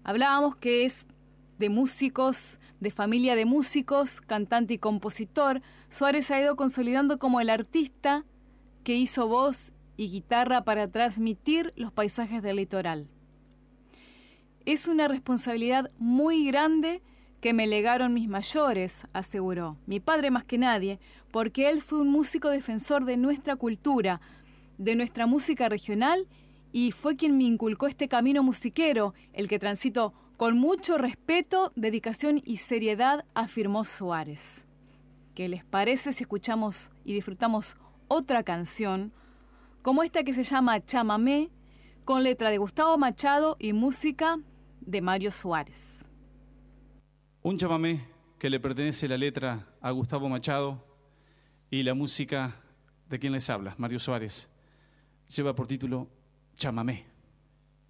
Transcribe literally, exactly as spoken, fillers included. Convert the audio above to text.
Hablábamos que es de músicos, de familia de músicos, cantante y compositor. Suárez ha ido consolidando como el artista que hizo voz y guitarra para transmitir los paisajes del litoral. Es una responsabilidad muy grande que me legaron mis mayores, aseguró, mi padre más que nadie, porque él fue un músico defensor de nuestra cultura, de nuestra música regional, y fue quien me inculcó este camino musiquero, el que transito con mucho respeto, dedicación y seriedad, afirmó Suárez. ¿Qué les parece si escuchamos y disfrutamos otra canción, como esta que se llama Chamamé, con letra de Gustavo Machado y música de Mario Suárez? Un chamamé que le pertenece la letra a Gustavo Machado y la música de quien les habla, Mario Suárez, lleva por título Chamamé.